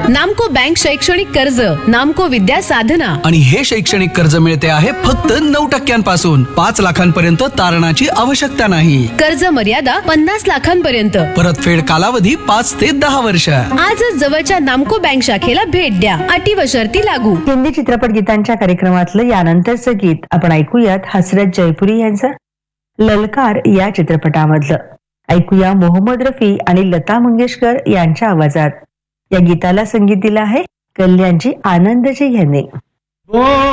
नामको बँक शैक्षणिक कर्ज, नामको विद्या साधना. आणि हे शैक्षणिक कर्ज मिळते आहे फक्त 9% 5 लाखांपर्यंत तारणाची आवश्यकता नाही. कर्ज मर्यादा 50 लाखांपर्यंत. परतफेड कालावधी 5 ते 10 वर्ष. आजच जवळच्या नामको बँक शाखेला भेट द्या. अटी व शर्ती लागू. हिंदी चित्रपट गीतांच्या कार्यक्रमातलं यानंतरचं गीत आपण ऐकूयात हसरत जयपुरी यांचं ललकार या चित्रपटामधलं. ऐकूया मोहम्मद रफी आणि लता मंगेशकर यांच्या आवाजात. या गीताला संगीत दिलं आहे कल्याणजी आनंदजी यांनी.